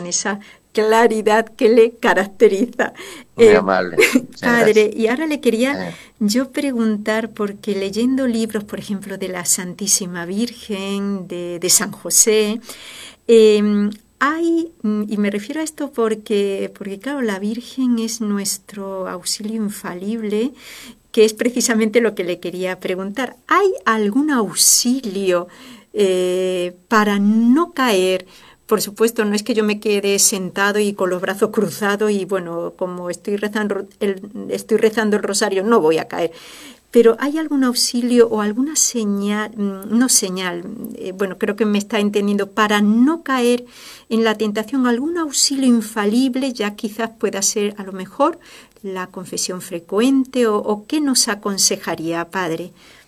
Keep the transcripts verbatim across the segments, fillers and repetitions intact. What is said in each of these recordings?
con esa claridad que le caracteriza. Muy Eh, amable. Padre, y ahora le quería Eh, yo preguntar, porque leyendo libros, por ejemplo, de la Santísima Virgen, de, de San José, eh, hay, y me refiero a esto porque, porque, claro, la Virgen es nuestro auxilio infalible, que es precisamente lo que le quería preguntar. ¿Hay algún auxilio eh, para no caer? Por supuesto, no es que yo me quede sentado y con los brazos cruzados y, bueno, como estoy rezando el, estoy rezando el rosario, no voy a caer. Pero ¿hay algún auxilio o alguna señal, no señal, eh, bueno, creo que me está entendiendo, para no caer en la tentación, algún auxilio infalible? Ya quizás pueda ser a lo mejor la confesión frecuente o, o ¿qué nos aconsejaría, Padre?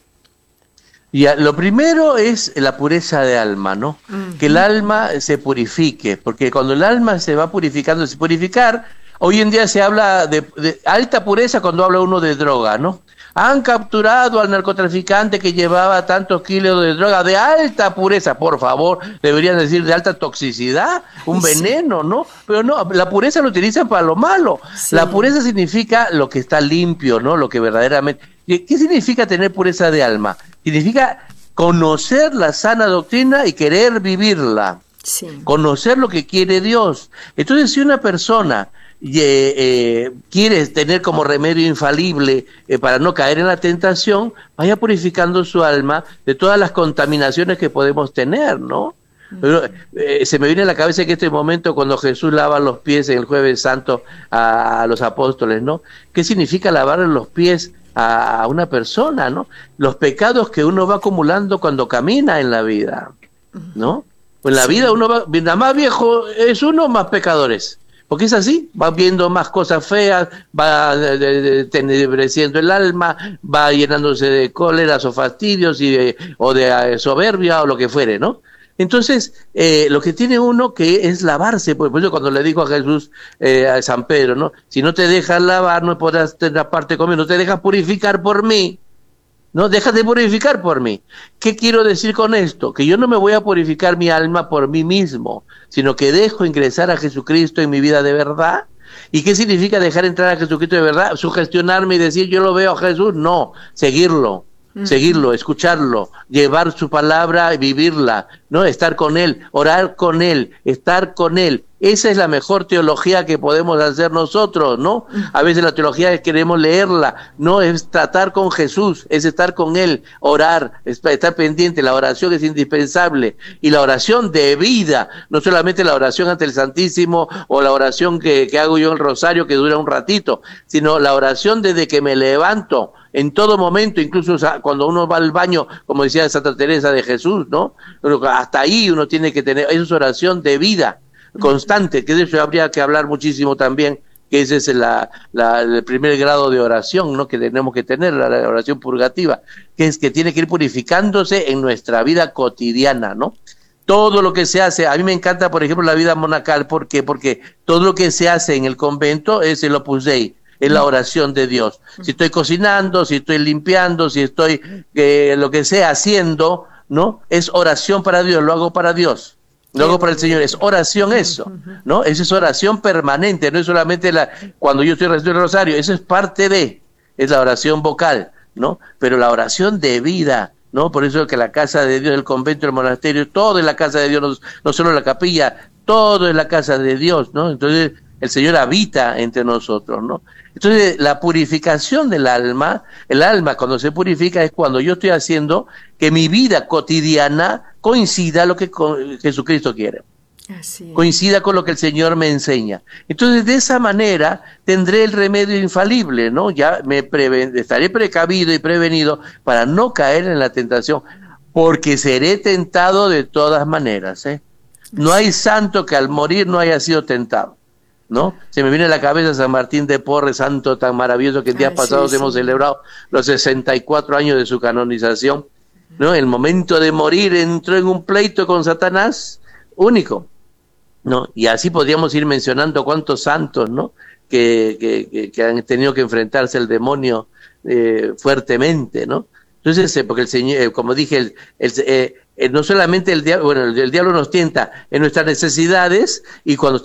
Y a- lo primero es la pureza de alma, ¿no? Que el Uh-huh. alma se purifique, porque cuando el alma se va purificando, se purificar, hoy en día se habla de, de alta pureza cuando habla uno de droga, ¿no? Han capturado al narcotraficante que llevaba tantos kilos de droga de alta pureza, por favor, deberían decir de alta toxicidad, un Sí, veneno, ¿no? Pero no, la pureza lo utilizan para lo malo. La sí. pureza significa lo que está limpio, ¿no? Lo que verdaderamente... ¿Qué qué significa tener pureza de alma? Significa conocer la sana doctrina y querer vivirla, Sí. conocer lo que quiere Dios. Entonces, si una persona eh, eh, quiere tener como remedio infalible eh, para no caer en la tentación, vaya purificando su alma de todas las contaminaciones que podemos tener, ¿no? Pero, eh, se me viene a la cabeza que este momento cuando Jesús lava los pies en el Jueves Santo a, a los apóstoles, ¿no? ¿Qué significa lavar los pies a, a una persona, ¿no? Los pecados que uno va acumulando cuando camina en la vida, ¿no? Pues en la vida Sí. uno va, mientras más viejo es uno, más pecadores. Porque es así, va viendo más cosas feas, va de- de- de- entenebreciendo el alma, va llenándose de cóleras o fastidios y de- o de eh, soberbia o lo que fuere, ¿no? Entonces, eh, lo que tiene uno que es lavarse, por por eso cuando le dijo a Jesús, eh, a San Pedro, ¿no? Si no te dejas lavar, no podrás tener parte conmigo, no te dejas purificar por mí, no, dejas de purificar por mí. ¿Qué quiero decir con esto? Que yo no me voy a purificar mi alma por mí mismo, sino que dejo ingresar a Jesucristo en mi vida de verdad. ¿Y qué significa dejar entrar a Jesucristo de verdad? Sugestionarme y decir yo lo veo a Jesús. No, seguirlo, Ujú. seguirlo, escucharlo, llevar su palabra y vivirla, ¿no? Estar con Él, orar con Él, estar con Él. Esa es la mejor teología que podemos hacer nosotros, ¿no? A veces la teología queremos leerla, no, es tratar con Jesús, es estar con Él, orar, estar pendiente, la oración es indispensable, y la oración de vida, no solamente la oración ante el Santísimo o la oración que, que hago yo en el rosario que dura un ratito, sino la oración desde que me levanto, en todo momento, incluso cuando uno va al baño, como decía Santa Teresa de Jesús, ¿no? Hasta ahí uno tiene que tener, eso es oración de vida constante, que de eso habría que hablar muchísimo también, que ese es la, la, el primer grado de oración, ¿no? Que tenemos que tener, la, la oración purgativa, que es que tiene que ir purificándose en nuestra vida cotidiana, ¿no? Todo lo que se hace, a mí me encanta, por ejemplo, la vida monacal, ¿por qué? Porque todo lo que se hace en el convento es el Opus Dei, es la oración de Dios. Si estoy cocinando, si estoy limpiando, si estoy, eh, lo que sea haciendo, ¿no? Es oración para Dios, lo hago para Dios. Lo Qué hago para el Señor, es bonito. oración eso, ¿no? Esa es oración permanente, no es solamente la cuando yo estoy rezando el rosario, eso es parte de, es la oración vocal, ¿no? Pero la oración de vida, ¿no? Por eso es que la casa de Dios, el convento, el monasterio, todo es la casa de Dios, no, no solo la capilla, todo es la casa de Dios, ¿no? Entonces el Señor habita entre nosotros, ¿no? Entonces la purificación del alma, el alma cuando se purifica es cuando yo estoy haciendo que mi vida cotidiana coincida a lo que Jesucristo quiere, Así es. coincida con lo que el Señor me enseña. Entonces, de esa manera tendré el remedio infalible, ¿no? Ya me preven, estaré precavido y prevenido para no caer en la tentación, porque seré tentado de todas maneras, ¿eh? No Así. hay santo que al morir no haya sido tentado, ¿no? Se me viene a la cabeza San Martín de Porres, santo tan maravilloso que en días Ah, sí, pasados hemos sí. celebrado los sesenta y cuatro años de su canonización, ¿no? El momento de morir entró en un pleito con Satanás único, ¿no? Y así podríamos ir mencionando cuántos santos, ¿no? Que, que, que, que han tenido que enfrentarse al demonio eh, fuertemente, ¿no? Entonces, eh, porque el Señor, eh, como dije, el, el, eh, eh, no solamente el diablo, bueno, el, el diablo nos tienta en nuestras necesidades y cuando